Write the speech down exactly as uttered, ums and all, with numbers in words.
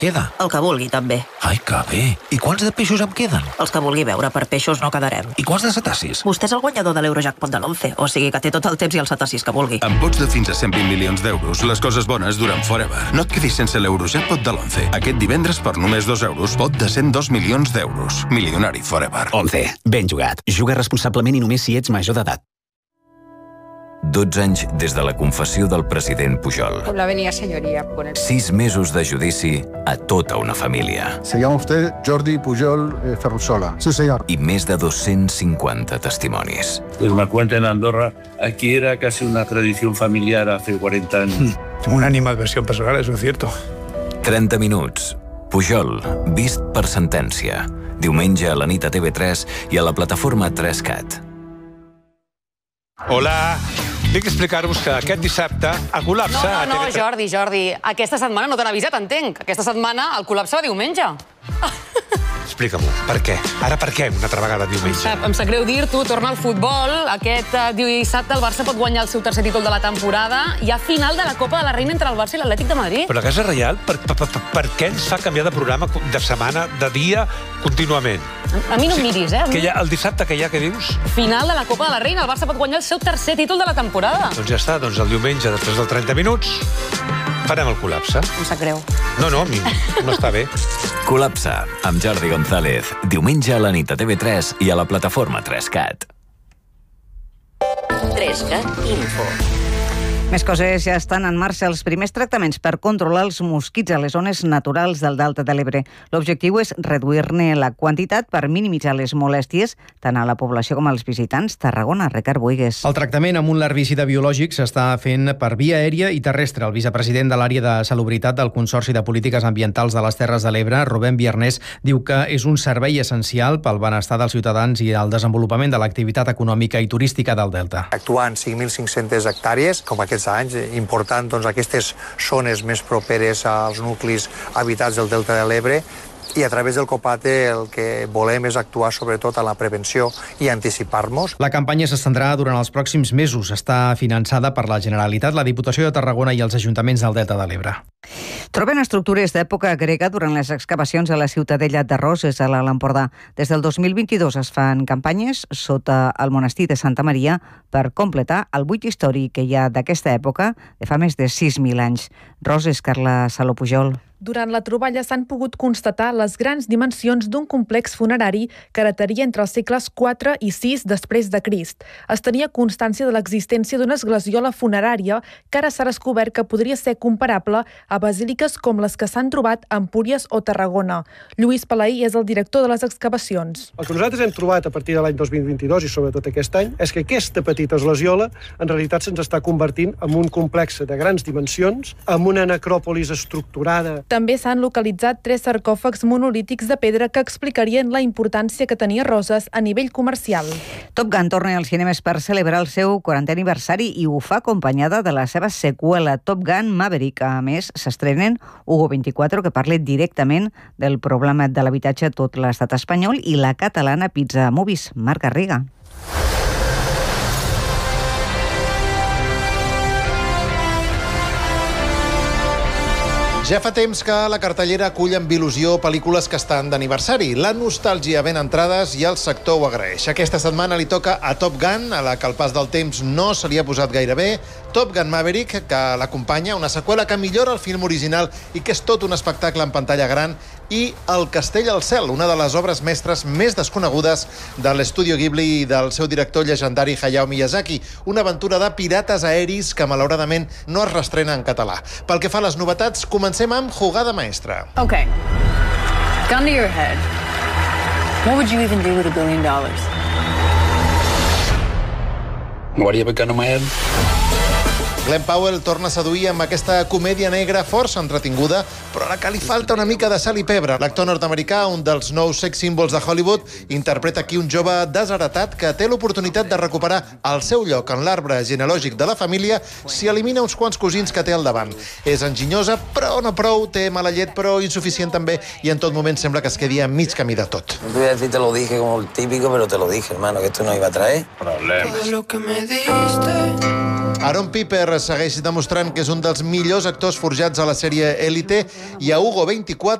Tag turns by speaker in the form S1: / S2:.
S1: Queda?
S2: El que vulgui, també.
S1: Ai, que bé. I quants de peixos em queden?
S2: Els que vulgui veure, per peixos no quedarem.
S1: I quants de cetacis?
S2: Vostè és el guanyador de l'Eurojackpot de l'once, o sigui que té tot el temps i els cetacis que vulgui.
S3: Amb pots de fins a cent vint milions d'euros, les coses bones duren forever. No et quedis sense l'Eurojackpot de l'once. Aquest divendres, per només dos euros, pot de cent dos milions d'euros. Milionari forever.
S4: once. Ben jugat. Juga responsablement i només si ets major d'edat.
S5: dotze anys des de la confessió del president Pujol.
S6: Con la venia senyoria.
S5: sis mesos de judici a tota una família.
S7: Se llama usted Jordi Pujol eh, Ferrusola. Sí, señor.
S5: I més de dos-cents cinquanta testimonis.
S8: Pues me cuenta en Andorra, aquí era casi una tradición familiar hace cuarenta años.
S9: Una animadversión personal, eso es cierto.
S5: trenta minuts. Pujol, vist per sentència. Diumenge a la nit a T V tres i a la plataforma tres cat.
S9: Hola. Vinc a explicar-vos que aquest dissabte a col·lapse...
S10: No, no, no, Jordi, Jordi. Aquesta setmana no t'han avisat, entenc. Aquesta setmana el col·lapse va diumenge.
S9: Explica-m'ho, per què? Ara per què una altra vegada diumenge?
S10: Em sap greu dir-t'ho, torna al futbol. Aquest dissabte el Barça pot guanyar el seu tercer títol de la temporada. Hi ha final de la Copa de la Reina entre el Barça i l'Atlètic de Madrid.
S9: Però la Casa Reial, per, per, per, per què ens fa canviar de programa de setmana, de dia, contínuament?
S10: A mi no em miris, eh?
S9: Que hi ha, el dissabte que hi ha, què dius?
S10: Final de la Copa de la Reina. El Barça pot guanyar el seu tercer títol de la temporada.
S9: Doncs ja està, doncs el diumenge, després dels trenta minuts, farem el col·lapse.
S10: Em sap greu.
S9: No, no, a mi no està bé.
S5: Col·lapse, amb Jordi González. Diumenge a la nit a T V tres i a la plataforma tres cat.
S2: tres cat Info.
S11: Més coses, ja estan en marxa els primers tractaments per controlar els mosquits a les zones naturals del Delta de l'Ebre. L'objectiu és reduir-ne la quantitat per minimitzar les molèsties tant a la població com als visitants. Tarragona, Ricard Boigues.
S12: El tractament amb un larvicida biològic s'està fent per via aèria i terrestre. El vicepresident de l'àrea de salubritat del Consorci de Polítiques Ambientals de les Terres de l'Ebre, Rubén Biernés, diu que és un servei essencial pel benestar dels ciutadans i el desenvolupament de l'activitat econòmica i turística del Delta.
S13: Actuant cinc mil cinc-centes hectàrees, com aquests anys, important doncs, aquestes zones més properes als nuclis habitats del Delta de l'Ebre, i a través del COPATE el que volem és actuar sobretot a la prevenció i anticipar-nos.
S12: La campanya s'estendrà durant els pròxims mesos. Està finançada per la Generalitat, la Diputació de Tarragona i els ajuntaments del Delta de l'Ebre.
S11: Troben estructures d'època grega durant les excavacions a la Ciutadella de Roses, a l'Alt Empordà. Des del dos mil vint-i-dos es fan campanyes sota el monestir de Santa Maria per completar el buit històric que hi ha d'aquesta època de fa més de sis mil anys. Roses, Carla Saló Pujol.
S14: Durant la troballa s'han pogut constatar les grans dimensions d'un complex funerari que dataria entre els segles quatre i sis després de Crist. Es tenia constància de l'existència d'una esglesiola funerària que ara s'ha descobert que podria ser comparable a basíliques com les que s'han trobat a Empúries o Tarragona. Lluís Palaí és el director de les excavacions.
S15: El que nosaltres hem trobat a partir de l'any dos mil vint-i-dos i sobretot aquest any és que aquesta petita esglesiola en realitat se'ns està convertint en un complex de grans dimensions, amb una necròpolis estructurada.
S14: També s'han localitzat tres sarcòfags monolítics de pedra que explicarien la importància que tenia Roses a nivell comercial.
S11: Top Gun torna als cinemes per celebrar el seu quarantè aniversari i ho fa acompanyada de la seva seqüela Top Gun Maverick. A més, s'estrenen Hugo vint-i-quatre, que parla directament del problema de l'habitatge a tot l'estat espanyol, i la catalana Pizza Movies. Marc Garriga.
S16: Ja fa temps que la cartellera acull amb il·lusió pel·lícules que estan d'aniversari. La nostàlgia ven entrades i el sector ho agraeix. Aquesta setmana li toca a Top Gun, a la que el pas del temps no se li ha posat gaire bé. Top Gun Maverick, que l'acompanya, una seqüela que millora el film original i que és tot un espectacle en pantalla gran, i El castell al cel, una de les obres mestres més desconegudes de l'estudio Ghibli i del seu director llegendari Hayao Miyazaki, una aventura de pirates aeris que malauradament no es restrena en català. Pel que fa a les novetats, comencem amb Jugada Maestra.
S17: Okay. Gun to your head. What would you even do with a billion dollars?
S18: Why do you have a gun to my head?
S16: Glenn Powell torna a seduir amb aquesta comèdia negra força entretinguda, però a la que li falta una mica de sal i pebre. L'actor nord-americà, un dels nous sex símbols de Hollywood, interpreta aquí un jove desheretat que té l'oportunitat de recuperar el seu lloc en l'arbre genealògic de la família si elimina uns quants cosins que té al davant. És enginyosa, però no prou, té mala llet, però insuficient també, i en tot moment sembla que es quedi a mig camí de tot.
S19: No te voy a decir te lo dije como el típico, pero te lo dije, hermano, que esto no iba a traer
S8: problemas.
S19: Todo lo que me diste
S16: Aaron Piper segueix demostrant que és un dels millors actors forjats a la sèrie Élite i a Hugo vint-i-quatre